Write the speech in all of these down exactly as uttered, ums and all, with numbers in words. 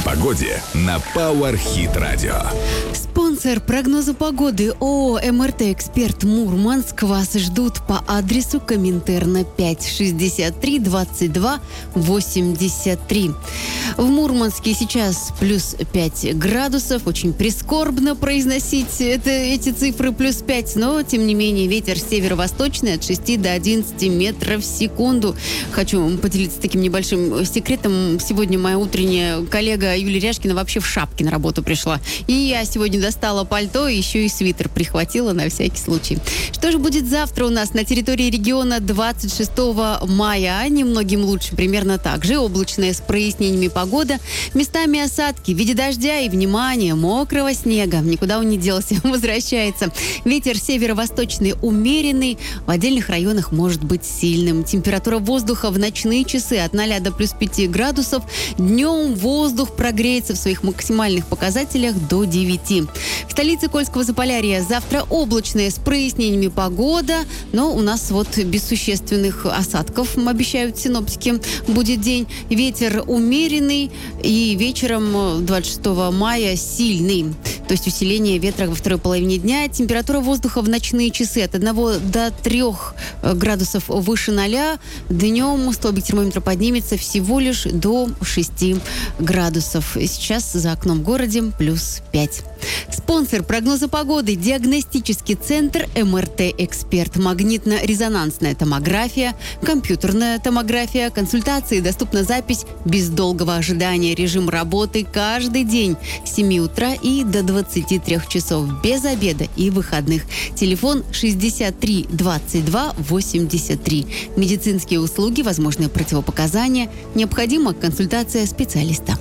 погоде на Power Hit Radio. Спонсор прогноза погоды ООО «МРТ-Эксперт Мурманск» вас ждут по адресу Коминтерна пять, шестьдесят три, двадцать два, восемьдесят три. В Мурманске сейчас плюс пять градусов. Очень прискорбно произносить это, эти цифры плюс пять, но, тем не менее, ветер северо-восточный от шести до одиннадцати метров в секунду. Хочу поделиться таким небольшим секретом. Сегодня моя утренняя коллега Юлия Ряшкина вообще в шапке на работу пришла. И я сегодня достала пальто, еще и свитер прихватила на всякий случай. Что же будет завтра у нас на территории региона двадцать шестого мая? Немногим лучше, примерно так же. Облачная с прояснениями погода. Местами осадки в виде дождя и, внимание, мокрого снега. Никуда он не делся, возвращается. Ветер северо-восточный умеренный. В отдельных районах может быть сильным. Температура воздуха в ночные часы от ноля до плюс пяти градусов. Днем воздух прогреется в своих максимальных показателях до девяти. В столице Кольского Заполярья завтра облачная с прояснениями погода, но у нас вот без существенных осадков, обещают синоптики, будет день. Ветер умеренный и вечером двадцать шестого мая сильный. То есть усиление ветра во второй половине дня. Температура воздуха в ночные часы от одного до трех градусов выше ноля. Днем столбик термометра поднимется всего лишь до шести градусов. Сейчас за окном в городе плюс пять. Спонсор прогноза погоды — диагностический центр МРТ-Эксперт. Магнитно-резонансная томография, компьютерная томография, консультации, доступна запись без долгого ожидания. Режим работы каждый день с семи утра и до двадцати трёх часов без обеда и выходных. Телефон шестьдесят три двадцать два восемьдесят три. Медицинские услуги, возможные противопоказания. Необходима консультация специалиста.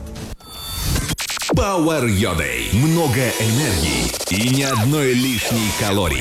Power Your Day. Много энергии и ни одной лишней калории.